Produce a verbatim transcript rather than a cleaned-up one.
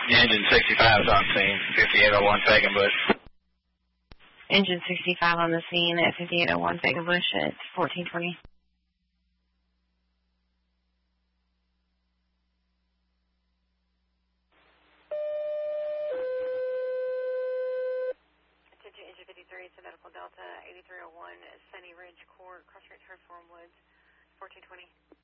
Engine sixty-five is on scene, fifty-eight oh one Fakenbush. Engine sixty-five on the scene at fifty-eight oh one Fakenbush at fourteen twenty. Attention Engine fifty-three to Medical Delta eighty-three oh one Sunny Ridge Court, Cross Street, Transform Woods, fourteen twenty.